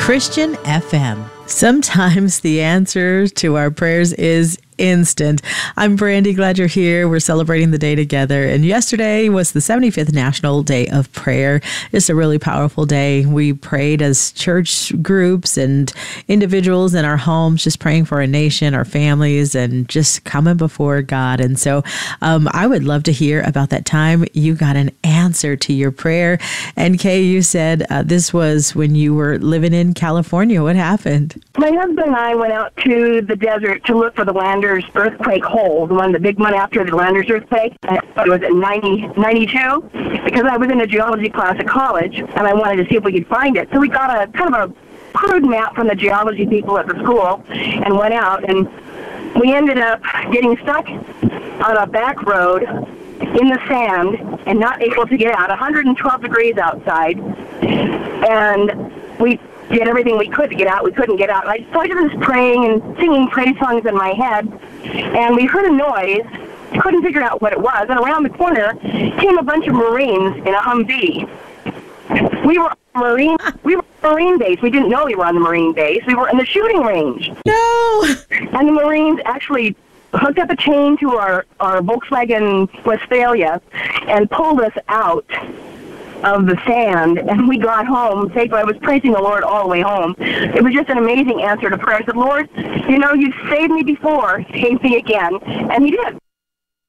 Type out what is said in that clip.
Christian FM. Sometimes the answer to our prayers is instant. I'm Brandy, glad you're here. We're celebrating the day together. And yesterday was the 75th National Day of Prayer. It's a really powerful day. We prayed as church groups and individuals in our homes, just praying for our nation, our families, and just coming before God. And so I would love to hear about that time you got an answer to your prayer. And Kay, you said this was when you were living in California. What happened? My husband and I went out to the desert to look for the Landers earthquake hole, the big one after the Landers earthquake. It was in 92, because I was in a geology class at college, and I wanted to see if we could find it. So we got a kind of a crude map from the geology people at the school and went out, and we ended up getting stuck on a back road in the sand and not able to get out. 112 degrees outside, and we did everything we could to get out. We couldn't get out. So I was praying and singing praise songs in my head, and we heard a noise. Couldn't figure out what it was, and around the corner came a bunch of Marines in a Humvee. We were on Marine base. We didn't know we were on the Marine base. We were in the shooting range. No! And the Marines actually hooked up a chain to our Volkswagen Westphalia and pulled us out of the sand, and we got home safe. I was praising the Lord all the way home. It was just an amazing answer to prayer. I said, Lord, you've saved me before, save me again. And he did.